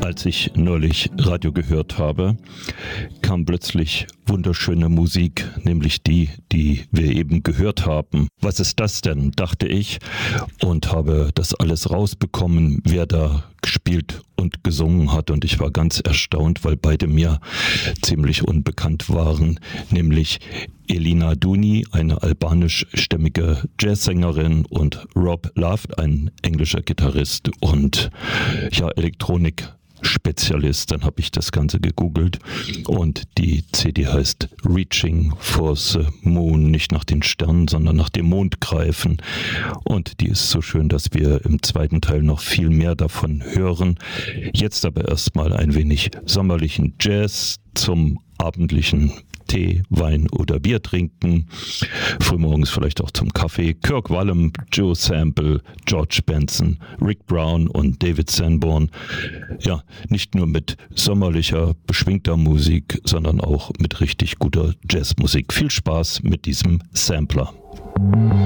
Als ich neulich Radio gehört habe, kam plötzlich wunderschöne Musik, nämlich die wir eben gehört haben. Was ist das denn, dachte ich, und habe das alles rausbekommen, wer da gespielt und gesungen hat. Und ich war ganz erstaunt, weil beide mir ziemlich unbekannt waren, nämlich Elina Duni, eine albanischstämmige Jazzsängerin, und Rob Love, ein englischer Gitarrist und Elektronik-Spezialist. Dann habe ich das Ganze gegoogelt und die CD heißt Reaching for the Moon, nicht nach den Sternen, sondern nach dem Mond greifen. Und die ist so schön, dass wir im zweiten Teil noch viel mehr davon hören. Jetzt aber erstmal ein wenig sommerlichen Jazz zum abendlichen Tee, Wein oder Bier trinken. Frühmorgens vielleicht auch zum Kaffee. Kirk Whalum, Joe Sample, George Benson, Rick Brown und David Sanborn. Ja, nicht nur mit sommerlicher, beschwingter Musik, sondern auch mit richtig guter Jazzmusik. Viel Spaß mit diesem Sampler.